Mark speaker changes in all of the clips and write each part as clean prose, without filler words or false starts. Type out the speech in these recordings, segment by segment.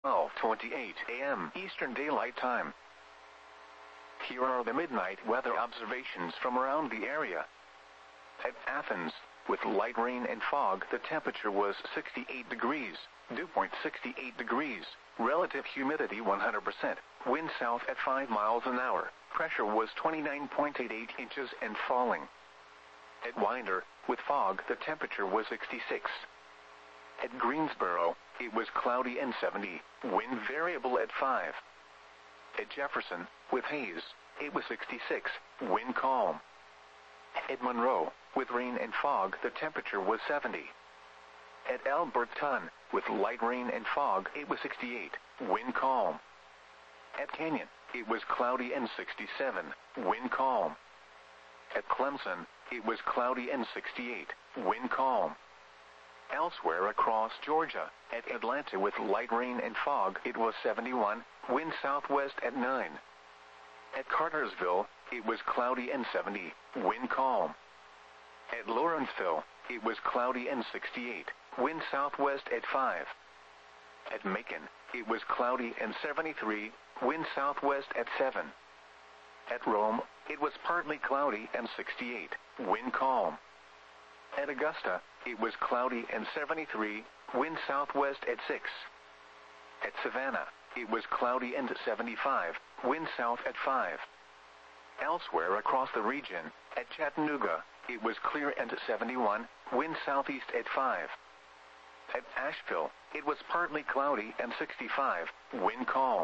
Speaker 1: 12:28 a.m. Eastern Daylight Time. Here are the midnight weather observations from around the area. At Athens, with light rain and fog, the temperature was 68 degrees, dew point 68 degrees, relative humidity 100%, wind south at 5 miles an hour, pressure was 29.88 inches and falling. At Winder, with fog, the temperature was 66. At Greensboro, it was cloudy and 70, wind variable at 5. At Jefferson, with haze, it was 66, wind calm. At Monroe, with rain and fog, the temperature was 70. At Alberton, with light rain and fog, it was 68, wind calm. At Canyon, it was cloudy and 67, wind calm. At Clemson, it was cloudy and 68, wind calm. Elsewhere across Georgia, at Atlanta with light rain and fog, it was 71, wind southwest at 9. At Cartersville, it was cloudy and 70, wind calm. At Lawrenceville, it was cloudy and 68, wind southwest at 5. At Macon, it was cloudy and 73, wind southwest at 7. At Rome, it was partly cloudy and 68, wind calm. At Augusta, it was cloudy and 73, wind southwest at 6. At Savannah, it was cloudy and 75, wind south at 5. Elsewhere across the region, at Chattanooga, it was clear and 71, wind southeast at 5. At Asheville, it was partly cloudy and 65, wind calm.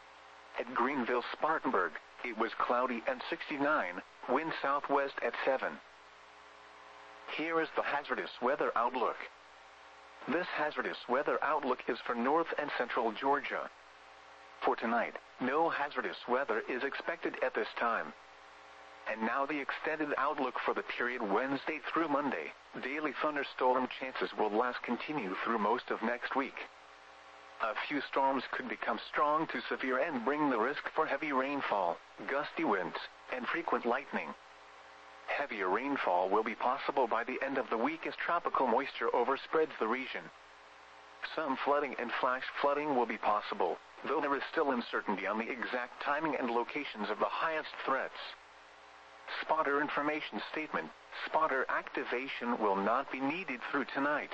Speaker 1: At Greenville-Spartanburg, it was cloudy and 69, wind southwest at 7. Here is the hazardous weather outlook. This hazardous weather outlook is for north and central Georgia. For tonight, no hazardous weather is expected at this time. And now the extended outlook for the period Wednesday through Monday. Daily thunderstorm chances will last continue through most of next week. A few storms could become strong to severe and bring the risk for heavy rainfall, gusty winds, and frequent lightning. Heavier rainfall will be possible by the end of the week as tropical moisture overspreads the region. Some flooding and flash flooding will be possible, though there is still uncertainty on the exact timing and locations of the highest threats. Spotter information statement: spotter activation will not be needed through tonight.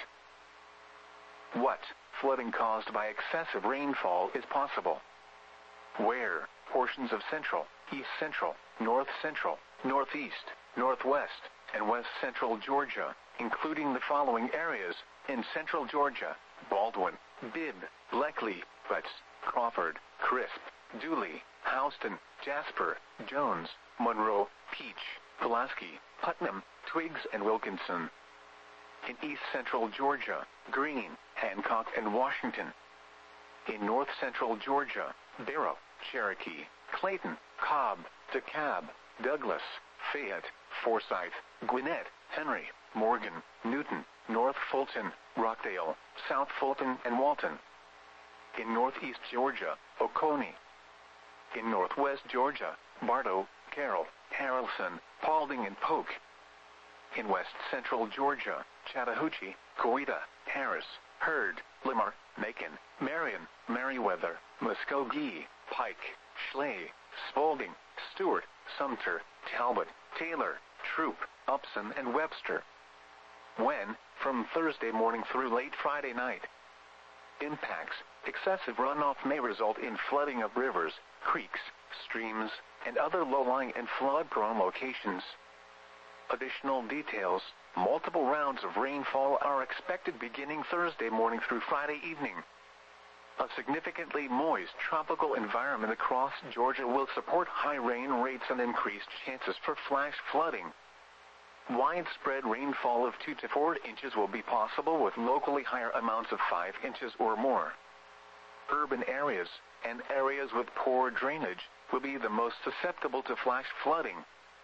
Speaker 1: What flooding caused by excessive rainfall is possible? Where? Portions of central, east central, north central, northeast, northwest, and west central Georgia, including the following areas: in central Georgia: Baldwin, Bibb, Leckley, Butts, Crawford, Crisp, Dooley, Houston, Jasper, Jones, Monroe, Peach, Pulaski, Putnam, Twiggs, and Wilkinson. In east central Georgia: Greene, Hancock, and Washington. In north central Georgia: Barrow, Cherokee, Clayton, Cobb, DeKalb, Douglas, Fayette, Forsyth, Gwinnett, Henry, Morgan, Newton, North Fulton, Rockdale, South Fulton, and Walton. In northeast Georgia: Oconee. In northwest Georgia: Bartow, Carroll, Haralson, Paulding, and Polk. In west central Georgia: Chattahoochee, Coweta, Harris, Hurd, Limar, Macon, Marion, Meriwether, Muskogee, Pike, Schley, Spalding, Stewart, Sumter, Talbot, Taylor, Troup, Upson, and Webster. When? From Thursday morning through late Friday night. Impacts: excessive runoff may result in flooding of rivers, creeks, streams, and other low-lying and flood-prone locations. Additional details: multiple rounds of rainfall are expected beginning Thursday morning through Friday evening. A significantly moist tropical environment across Georgia will support high rain rates and increased chances for flash flooding. Widespread rainfall of 2 to 4 inches will be possible, with locally higher amounts of 5 inches or more. Urban areas and areas with poor drainage will be the most susceptible to flash flooding.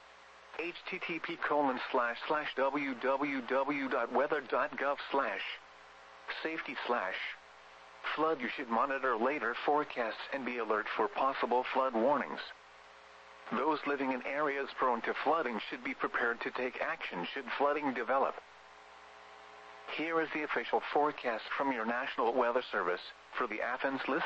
Speaker 1: http://www.weather.gov/safety/flood. You should monitor later forecasts and be alert for possible flood warnings. Those living in areas prone to flooding should be prepared to take action should flooding develop. Here is the official forecast from your National Weather Service for the Athens list.